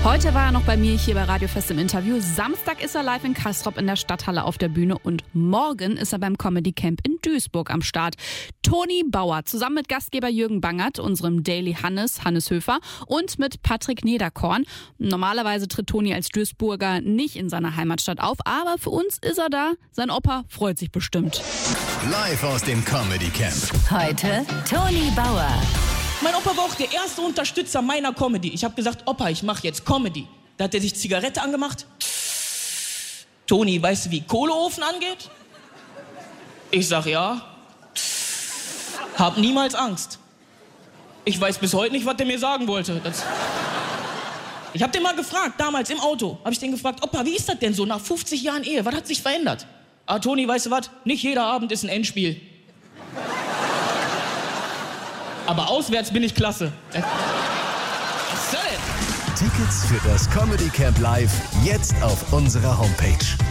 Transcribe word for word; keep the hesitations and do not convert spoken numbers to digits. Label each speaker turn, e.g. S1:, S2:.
S1: Heute war er noch bei mir hier bei Radio Fest im Interview. Samstag ist er live in Castrop in der Stadthalle auf der Bühne und morgen ist er beim Comedy Camp in Duisburg am Start. Toni Bauer zusammen mit Gastgeber Jürgen Bangert, unserem Daily Hannes, Hannes Höfer und mit Patrick Nederkorn. Normalerweise tritt Toni als Duisburger nicht in seiner Heimatstadt auf, aber für uns ist er da. Sein Opa freut sich bestimmt.
S2: Live aus dem Comedy Camp.
S3: Heute Toni Bauer.
S4: Mein Opa war auch der erste Unterstützer meiner Comedy. Ich habe gesagt, Opa, ich mache jetzt Comedy. Da hat er sich Zigarette angemacht. Toni, weißt du, wie Kohleofen angeht? Ich sag ja. Hab niemals Angst. Ich weiß bis heute nicht, was der mir sagen wollte. Das ich hab den mal gefragt, damals im Auto. Hab ich den gefragt, Opa, wie ist das denn so nach fünfzig Jahren Ehe? Was hat sich verändert? Ah, Toni, weißt du was? Nicht jeder Abend ist ein Endspiel. Aber auswärts bin ich klasse.
S2: Tickets für das Comedy Camp Live jetzt auf unserer Homepage